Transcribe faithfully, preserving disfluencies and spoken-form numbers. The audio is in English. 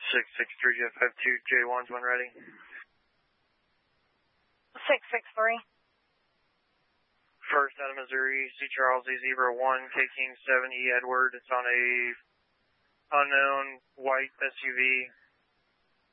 six six three, Jet five two, J one's when ready. six six three. First out of Missouri, C Charles Z zero one, taking seven E Edward. It's on a unknown white S U V.